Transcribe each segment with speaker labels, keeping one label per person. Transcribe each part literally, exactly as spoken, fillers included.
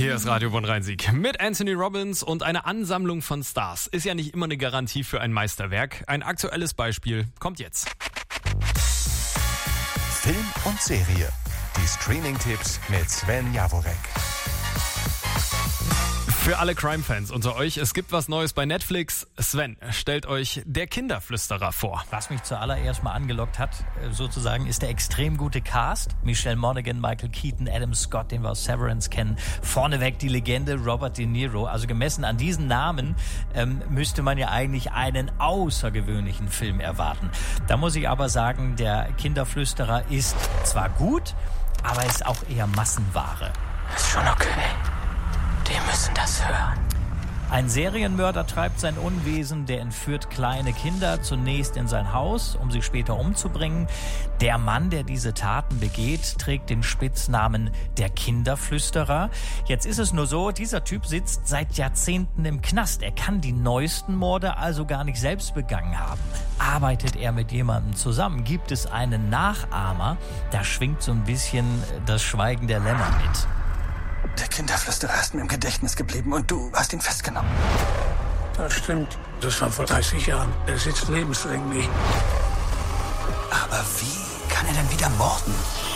Speaker 1: Hier ist Radio Bonn-Rhein-Sieg mit Anthony Robbins und eine Ansammlung von Stars ist ja nicht immer eine Garantie für ein Meisterwerk. Ein aktuelles Beispiel kommt jetzt.
Speaker 2: Film und Serie. Die Streaming-Tipps mit Sven Jaworek.
Speaker 1: Für alle Crime-Fans unter euch, es gibt was Neues bei Netflix. Sven, stellt euch Der Kinderflüsterer vor.
Speaker 3: Was mich zuallererst mal angelockt hat, sozusagen, ist der extrem gute Cast. Michelle Monaghan, Michael Keaton, Adam Scott, den wir aus Severance kennen. Vorneweg die Legende Robert De Niro. Also gemessen an diesen Namen ähm, müsste man ja eigentlich einen außergewöhnlichen Film erwarten. Da muss ich aber sagen, Der Kinderflüsterer ist zwar gut, aber ist auch eher Massenware.
Speaker 4: Ist schon okay. Wir müssen das hören.
Speaker 3: Ein Serienmörder treibt sein Unwesen, der entführt kleine Kinder zunächst in sein Haus, um sie später umzubringen. Der Mann, der diese Taten begeht, trägt den Spitznamen der Kinderflüsterer. Jetzt ist es nur so, dieser Typ sitzt seit Jahrzehnten im Knast. Er kann die neuesten Morde also gar nicht selbst begangen haben. Arbeitet er mit jemandem zusammen? Gibt es einen Nachahmer? Da schwingt so ein bisschen das Schweigen der Lämmer mit.
Speaker 5: Der Kinderflüsterer ist mir im Gedächtnis geblieben und du hast ihn festgenommen.
Speaker 6: Das stimmt. Das war vor dreißig Jahren. Er sitzt lebenslänglich.
Speaker 5: Aber wie kann er denn wieder morden?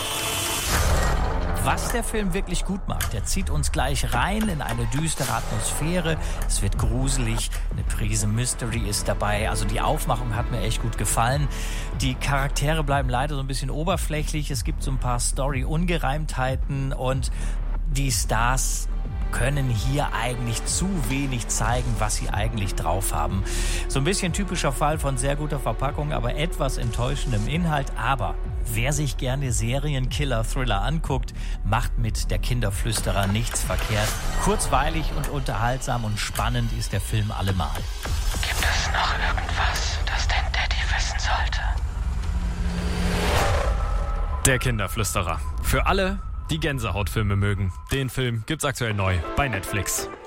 Speaker 3: Was der Film wirklich gut macht, der zieht uns gleich rein in eine düstere Atmosphäre. Es wird gruselig, eine Prise Mystery ist dabei. Also die Aufmachung hat mir echt gut gefallen. Die Charaktere bleiben leider so ein bisschen oberflächlich. Es gibt so ein paar Story-Ungereimtheiten und die Stars können hier eigentlich zu wenig zeigen, was sie eigentlich drauf haben. So ein bisschen typischer Fall von sehr guter Verpackung, aber etwas enttäuschendem Inhalt. Aber wer sich gerne Serienkiller-Thriller anguckt, macht mit Der Kinderflüsterer nichts verkehrt. Kurzweilig und unterhaltsam und spannend ist der Film allemal.
Speaker 4: Gibt es noch irgendwas, das dein Daddy wissen sollte?
Speaker 1: Der Kinderflüsterer. Für alle, die Gänsehautfilme mögen. Den Film gibt's aktuell neu bei Netflix.